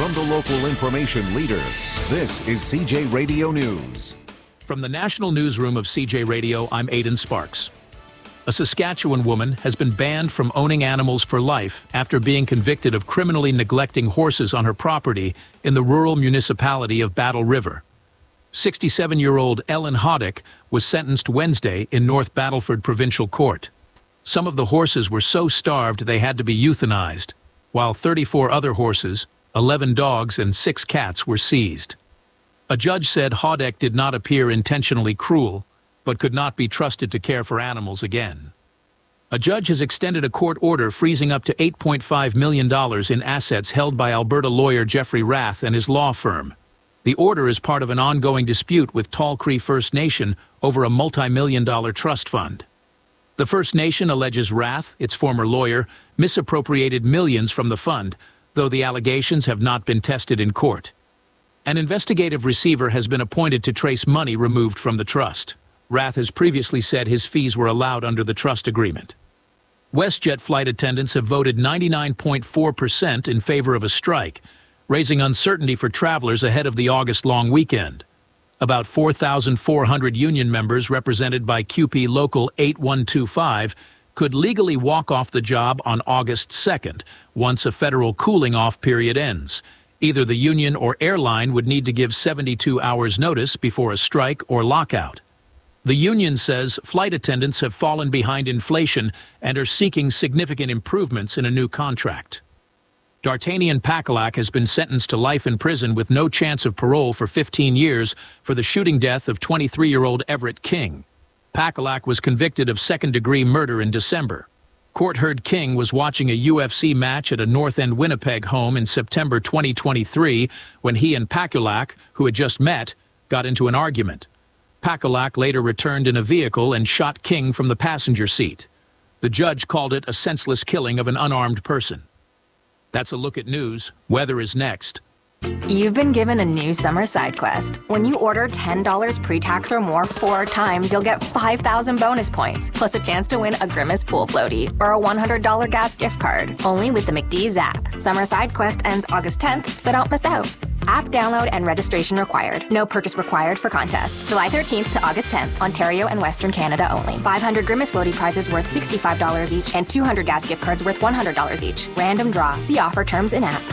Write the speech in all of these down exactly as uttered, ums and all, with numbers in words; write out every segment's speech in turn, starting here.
From the local information leader, this is C J Radio News. From the National Newsroom of C J Radio, I'm Aidan Sparks. A Saskatchewan woman has been banned from owning animals for life after being convicted of criminally neglecting horses on her property in the rural municipality of Battle River. sixty-seven-year-old Ellen Hoddick was sentenced Wednesday in North Battleford Provincial Court. Some of the horses were so starved they had to be euthanized, while thirty-four other horses, eleven dogs, and six cats were seized. A judge said Hoddick did not appear intentionally cruel, but could not be trusted to care for animals again. A judge has extended a court order freezing up to eight point five million dollars in assets held by Alberta lawyer Jeffrey Rath and his law firm. The order is part of an ongoing dispute with Tall Cree First Nation over a multi-million dollar trust fund. The First Nation alleges Rath, its former lawyer, misappropriated millions from the fund, though the allegations have not been tested in court. An investigative receiver has been appointed to trace money removed from the trust. Rath has previously said his fees were allowed under the trust agreement. WestJet flight attendants have voted ninety-nine point four percent in favor of a strike, raising uncertainty for travelers ahead of the August long weekend. About four thousand four hundred union members represented by Q P Local eight one two five could legally walk off the job on August second, once a federal cooling-off period ends. Either the union or airline would need to give seventy-two hours notice before a strike or lockout. The union says flight attendants have fallen behind inflation and are seeking significant improvements in a new contract. D'Artagnan Pakalak has been sentenced to life in prison with no chance of parole for fifteen years for the shooting death of twenty-three-year-old Everett King. Pakalak was convicted of second-degree murder in December. Court heard King was watching a U F C match at a North End Winnipeg home in September twenty twenty-three when he and Pakalak, who had just met, got into an argument. Pakalak later returned in a vehicle and shot King from the passenger seat. The judge called it a senseless killing of an unarmed person. That's a look at news. Weather is next. You've been given a new summer side quest. When you order ten dollars pre-tax or more four times, you'll get five thousand bonus points, plus a chance to win a Grimace pool floaty or a one hundred dollars gas gift card. Only with the McDee's app. Summer side quest ends August tenth, so don't miss out. App download and registration required. No purchase required for contest. July thirteenth to August tenth, Ontario and Western Canada only. five hundred Grimace floaty prizes worth sixty-five dollars each and two hundred gas gift cards worth one hundred dollars each. Random draw. See offer terms in app.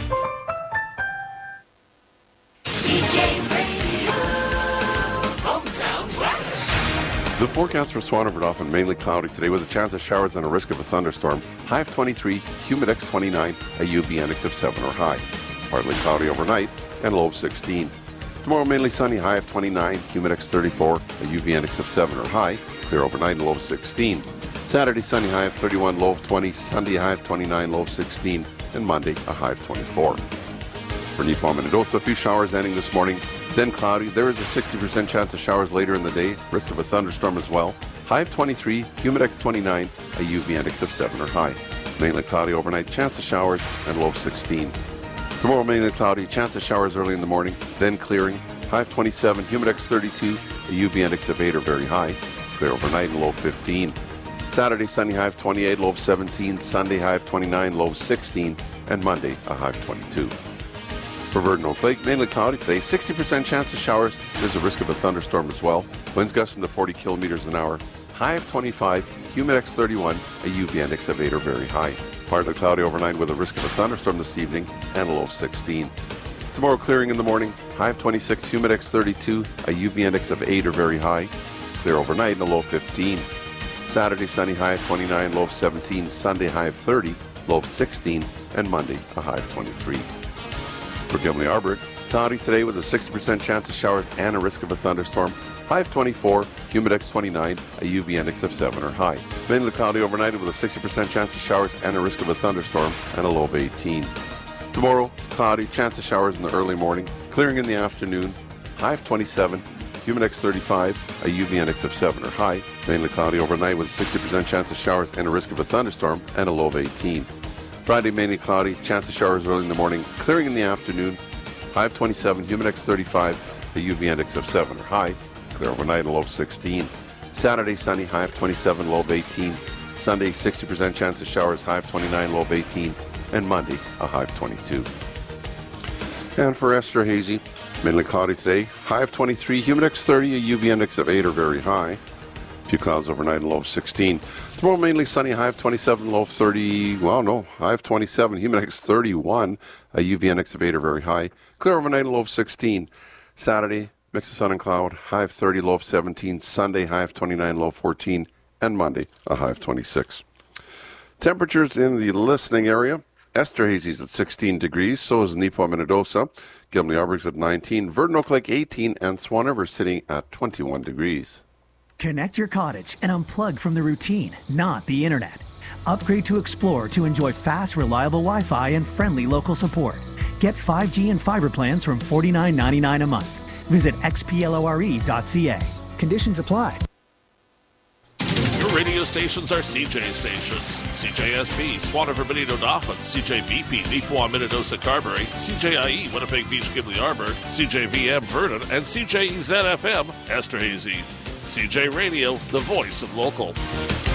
The forecast for Swanavert often mainly cloudy today with a chance of showers and a risk of a thunderstorm. High of twenty-three, humidex twenty-nine, a U V index of seven or high. Partly cloudy overnight and low of sixteen. Tomorrow mainly sunny, high of twenty-nine, humidex thirty-four, a U V index of seven or high. Clear overnight and low of sixteen. Saturday sunny, high of thirty-one, low of twenty. Sunday high of twenty-nine, low of sixteen. And Monday a high of twenty-four. For Nipawin and Adosa, a few showers ending this morning, then cloudy. There is a sixty percent chance of showers later in the day, risk of a thunderstorm as well. High of twenty-three, humidex twenty-nine, a U V index of seven or high. Mainly cloudy overnight, chance of showers, and low of sixteen. Tomorrow mainly cloudy, chance of showers early in the morning, then clearing. High of twenty-seven, humidex thirty-two, a U V index of eight or very high. Clear overnight and low of fifteen. Saturday sunny, high of twenty-eight, low of seventeen. Sunday high of twenty-nine, low of sixteen. And Monday a high of twenty-two. For Verdon Oak Lake, mainly cloudy today, sixty percent chance of showers. There's a risk of a thunderstorm as well. Winds gusting to forty kilometers an hour. High of twenty-five, humidex thirty-one, a U V index of eight or very high. Partly cloudy overnight with a risk of a thunderstorm this evening and a low of sixteen. Tomorrow clearing in the morning, high of twenty-six, humidex thirty-two, a U V index of eight or very high. Clear overnight and a low of fifteen. Saturday sunny, high of twenty-nine, low of seventeen. Sunday high of thirty, low of sixteen. And Monday a high of twenty-three. For Gimli Arbor, cloudy today with a sixty percent chance of showers and a risk of a thunderstorm. High of twenty-four, humidex twenty-nine, a U V index of seven or high. Mainly cloudy overnight with a sixty percent chance of showers and a risk of a thunderstorm and a low of eighteen. Tomorrow, cloudy, chance of showers in the early morning, clearing in the afternoon. High of twenty-seven, humidex thirty-five, a U V index of seven or high. Mainly cloudy overnight with a sixty percent chance of showers and a risk of a thunderstorm and a low of eighteen. Friday, mainly cloudy, chance of showers early in the morning, clearing in the afternoon. High of twenty-seven, humidex thirty-five, a U V index of seven or high. Clear overnight and low of sixteen. Saturday, sunny, high of twenty-seven, low of eighteen. Sunday, sixty percent chance of showers, high of twenty-nine, low of eighteen. And Monday, a high of twenty-two. And for Esterhazy, mainly cloudy today. High of twenty-three, humid index thirty, a U V index of eight or very high. A few clouds overnight, a low of sixteen. Tomorrow mainly sunny, high of twenty-seven, low of thirty. Well, no, high of twenty-seven, humid index thirty-one, a U V index of eight or very high. Clear overnight, a low of sixteen. Saturday, mix of sun and cloud, high of thirty, low of seventeen. Sunday, high of twenty-nine, low of fourteen. And Monday, a high of twenty-six. Temperatures in the listening area. Esterhazy's at sixteen degrees, so is Neepawa, Minnedosa. Gimli Arborg's at nineteen, Verdon Oak Lake eighteen, and Swan River sitting at twenty-one degrees. Connect your cottage and unplug from the routine, not the internet. Upgrade to Explore to enjoy fast, reliable Wi-Fi and friendly local support. Get five G and fiber plans from forty-nine ninety-nine a month. Visit x p lore dot c a. Conditions apply. Your radio stations are C J stations. C J S B, Swan River, Benito Dauphin, C J B P, Neepawa, Minnedosa, Carberry, C J I E, Winnipeg Beach, Gimli Arbor, C J V M, Vernon, and C J E Z F M, Esterhazy. C J Radio, the voice of local.